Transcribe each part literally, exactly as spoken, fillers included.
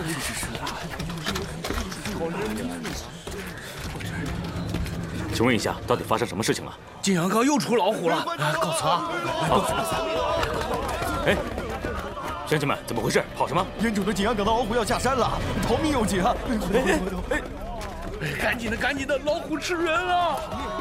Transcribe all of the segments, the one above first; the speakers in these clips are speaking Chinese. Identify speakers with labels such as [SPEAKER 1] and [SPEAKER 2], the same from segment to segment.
[SPEAKER 1] 请问一下，到底发生什么事情了？
[SPEAKER 2] 金阳冈又出老虎了！
[SPEAKER 3] 告辞啊！
[SPEAKER 1] 哎，乡亲们，怎么回事？跑什么？
[SPEAKER 4] 烟囱的景阳冈的老虎要下山了，逃命有紧啊！哎哎
[SPEAKER 2] 哎，赶紧的，赶紧的，老虎吃人了！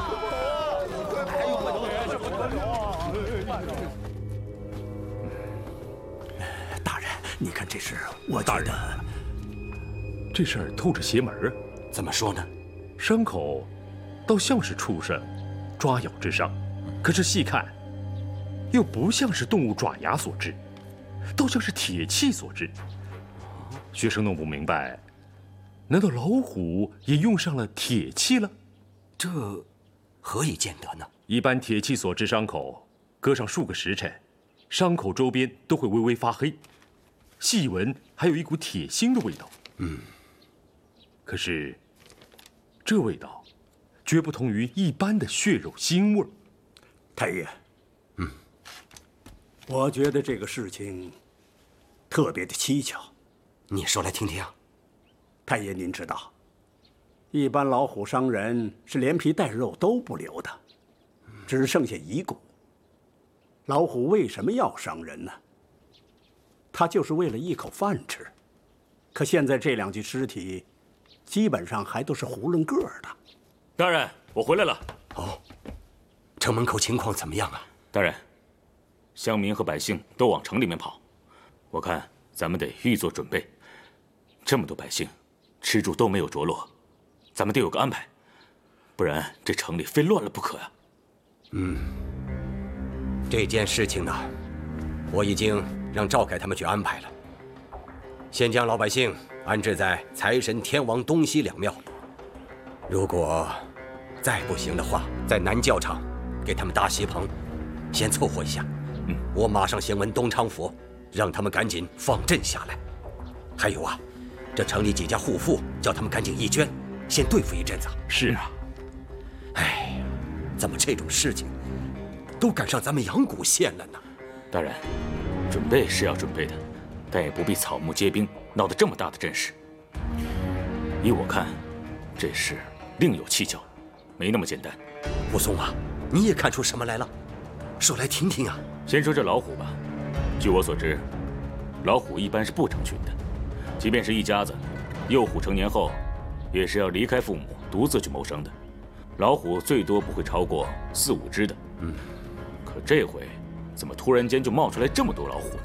[SPEAKER 5] 大人，你看这事，我觉得
[SPEAKER 6] 这事儿透着邪门啊！
[SPEAKER 3] 怎么说呢？
[SPEAKER 6] 伤口倒像是畜生抓咬之伤，可是细看，又不像是动物爪牙所致，倒像是铁器所致。学生弄不明白，难道老虎也用上了铁器了？
[SPEAKER 3] 这何以见得呢？
[SPEAKER 6] 一般铁器所致伤口，搁上数个时辰，伤口周边都会微微发黑，细闻还有一股铁腥的味道。
[SPEAKER 3] 嗯，
[SPEAKER 6] 可是这味道绝不同于一般的血肉腥味。
[SPEAKER 5] 太爷，
[SPEAKER 3] 嗯，
[SPEAKER 5] 我觉得这个事情特别的蹊跷。
[SPEAKER 3] 你说来听听。
[SPEAKER 5] 太爷，您知道，一般老虎伤人是连皮带肉都不留的，只剩下遗骨。老虎为什么要伤人呢？它就是为了一口饭吃。可现在这两具尸体，基本上还都是囫囵个儿的。
[SPEAKER 1] 大人，我回来了。
[SPEAKER 3] 哦，城门口情况怎么样啊？
[SPEAKER 1] 大人，乡民和百姓都往城里面跑，我看咱们得预做准备。这么多百姓，吃住都没有着落，咱们得有个安排，不然这城里非乱了不可呀。
[SPEAKER 3] 嗯，这件事情呢，我已经让赵凯他们去安排了。先将老百姓安置在财神、天王东西两庙，如果再不行的话，在南教场给他们搭席棚，先凑合一下。
[SPEAKER 1] 嗯，
[SPEAKER 3] 我马上先问东昌府，让他们赶紧放阵下来。还有啊，这城里几家户户，叫他们赶紧义捐，先对付一阵子。
[SPEAKER 6] 是啊，
[SPEAKER 3] 哎，怎么这种事情都赶上咱们阳谷县了呢？
[SPEAKER 1] 大人，准备是要准备的，但也不必草木皆兵，闹得这么大的阵势。依我看，这事另有蹊跷，没那么简单。
[SPEAKER 3] 武松啊，你也看出什么来了？说来听听啊。
[SPEAKER 1] 先说这老虎吧，据我所知，老虎一般是不成群的，即便是一家子，幼虎成年后，也是要离开父母，独自去谋生的。老虎最多不会超过四五只的。
[SPEAKER 3] 嗯，
[SPEAKER 1] 可这回怎么突然间就冒出来这么多老虎呢？